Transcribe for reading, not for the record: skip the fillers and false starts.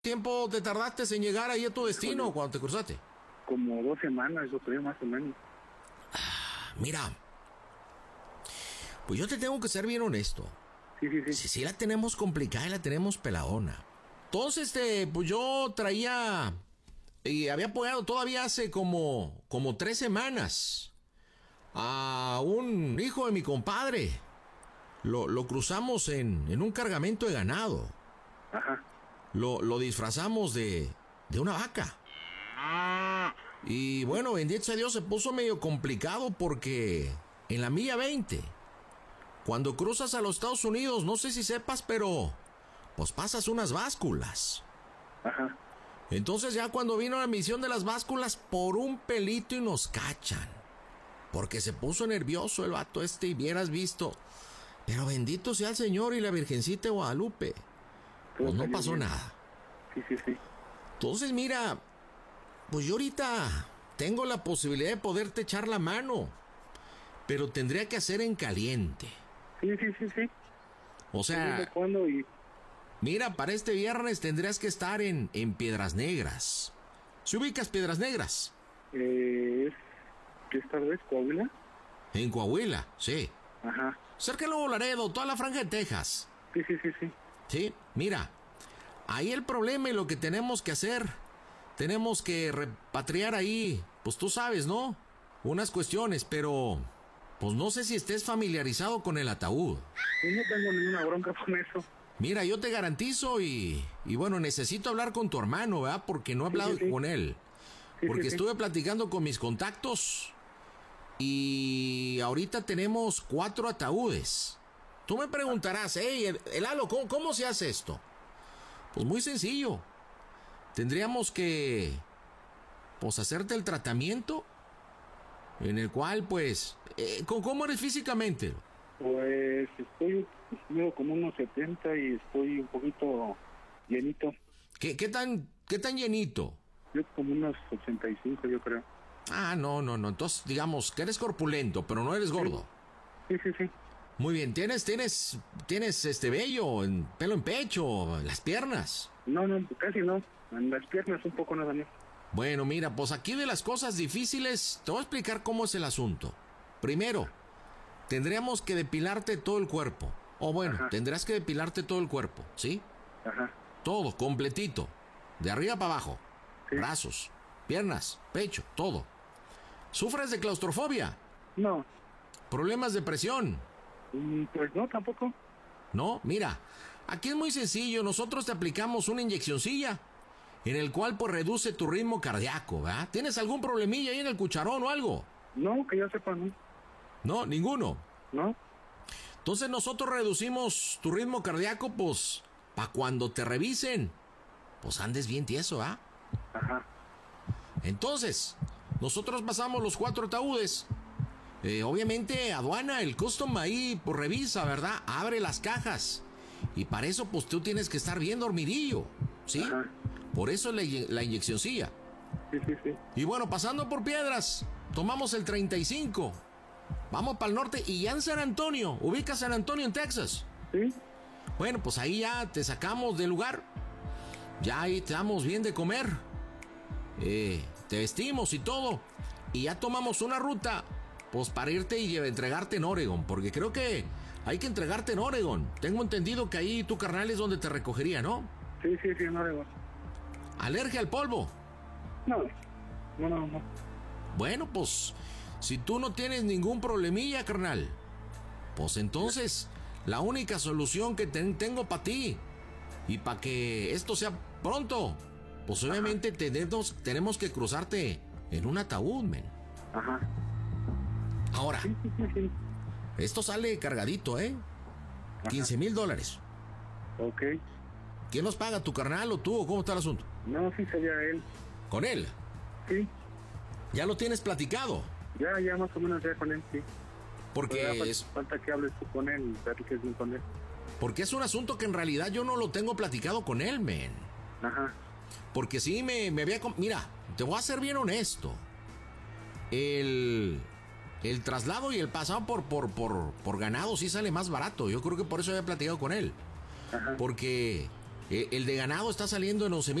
tiempo te tardaste en llegar ahí a tu destino cuando te cruzaste? Como 2 semanas, yo creo, más o menos. Mira, pues yo te tengo que ser bien honesto. Sí. Sí, la tenemos complicada y la tenemos peladona. Entonces, pues yo traía y había apoyado todavía hace como 3 semanas a un hijo de mi compadre. Lo cruzamos en un cargamento de ganado. Ajá. Lo disfrazamos de una vaca. Y bueno, bendito a Dios, se puso medio complicado porque en la milla 20, cuando cruzas a los Estados Unidos, no sé si sepas, pero pues pasas unas básculas. Ajá. Entonces ya cuando vino la misión de las básculas, por un pelito y nos cachan. Porque se puso nervioso el vato y vieras visto. Pero bendito sea el Señor y la Virgencita de Guadalupe. Pues no pasó nada. Sí. Entonces mira, pues yo ahorita tengo la posibilidad de poderte echar la mano, pero tendría que hacer en caliente. Sí. O sea, ¿Cuándo? Mira, para este viernes tendrías que estar en Piedras Negras. ¿Se ubicas Piedras Negras? ¿Es tal vez Coahuila? En Coahuila, sí. Ajá. Cerca de Nuevo Laredo, toda la franja de Texas. Sí. Sí, mira, ahí el problema y lo que tenemos que hacer, tenemos que repatriar ahí, pues tú sabes, ¿no? Unas cuestiones, pero pues no sé si estés familiarizado con el ataúd. Yo no tengo ninguna bronca con eso. Mira, yo te garantizo y bueno, necesito hablar con tu hermano, ¿verdad? Porque no he hablado con él. Porque estuve platicando con mis contactos y ahorita tenemos 4 ataúdes. Tú me preguntarás, hey, Lalo, ¿cómo se hace esto? Pues muy sencillo. Tendríamos que, pues, hacerte el tratamiento en el cual, pues, ¿cómo eres físicamente? Pues estoy como unos 70 y estoy un poquito llenito. ¿Qué tan llenito? Yo como unos 85, yo creo. Ah, no. Entonces, digamos que eres corpulento, pero no eres gordo. Sí. Muy bien, ¿tienes vello, pelo en pecho, en las piernas? No, casi no. En las piernas un poco nada más. Bueno, mira, pues aquí de las cosas difíciles, te voy a explicar cómo es el asunto. Primero, tendríamos que depilarte todo el cuerpo. O bueno, Ajá. tendrás que depilarte todo el cuerpo, ¿sí? Ajá. Todo, completito. De arriba para abajo. Sí. Brazos, piernas, pecho, todo. ¿Sufres de claustrofobia? No. ¿Problemas de presión? Pues no, tampoco. No, mira, aquí es muy sencillo. Nosotros te aplicamos una inyeccioncilla en el cual pues reduce tu ritmo cardíaco, ¿verdad? ¿Tienes algún problemilla ahí en el cucharón o algo? No, que yo sepa, no. No, ninguno. No. Entonces nosotros reducimos tu ritmo cardíaco, pues, para cuando te revisen, pues andes bien tieso, ¿ah? Ajá. Entonces, nosotros pasamos los 4 ataúdes. Obviamente, aduana, el custom ahí, pues revisa, ¿verdad? Abre las cajas. Y para eso, pues tú tienes que estar bien dormidillo, ¿sí? Ajá. Por eso la inyeccioncilla. Sí. Y bueno, pasando por Piedras, tomamos el 35. Vamos para el norte y ya en San Antonio. ¿Ubicas San Antonio en Texas? Sí. Bueno, pues ahí ya te sacamos del lugar. Ya ahí te damos bien de comer. Te vestimos y todo. Y ya tomamos una ruta, pues para irte y entregarte en Oregon. Porque creo que hay que entregarte en Oregon. Tengo entendido que ahí tu carnal es donde te recogería, ¿no? Sí, no le ¿Alergia al polvo? No. Bueno, pues, si tú no tienes ningún problemilla, carnal, pues entonces, la única solución que tengo para ti, y para que esto sea pronto, pues obviamente tenemos que cruzarte en un ataúd, men. Ajá. Ahora, Sí. esto sale cargadito, ¿eh? Ajá. $15,000. Ok. ¿Quién nos paga, tu carnal o tú, o cómo está el asunto? No, sí sería él. ¿Con él? Sí. ¿Ya lo tienes platicado? Ya más o menos ya con él, sí. Porque Pero falta que hables tú con él y platiques bien con él. Porque es un asunto que en realidad yo no lo tengo platicado con él, men. Ajá. Porque sí me había... Mira, te voy a ser bien honesto. El traslado y el pasado por ganado sí sale más barato. Yo creo que por eso había platicado con él. Ajá. Porque El de ganado está saliendo en 11,000